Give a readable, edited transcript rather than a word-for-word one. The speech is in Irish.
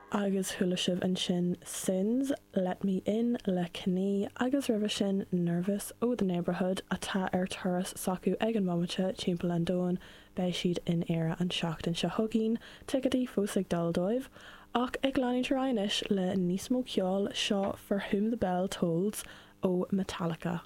agus thula sibh an sin Sins, Let Me In, le Cní, agus ribh sin Nervous ó The Neighbourhood atá ar turas sacu ag an mamate timpeall an dóin bei siad in éire an seachtain se thuginn tuigeadaí fós ag daldóibh, ach ag leanaí tarráinis le níos mó ceol seo For Whom the Bell Tolls ó Metallica.